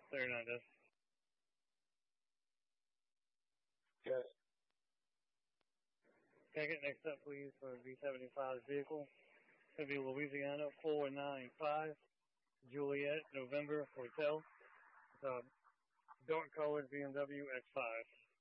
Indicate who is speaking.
Speaker 1: 39 does.
Speaker 2: Yes.
Speaker 1: Take it next up, please, for V75's vehicle. It's going to be Louisiana 495, Juliet, November Hotel. Dark colored BMW X5.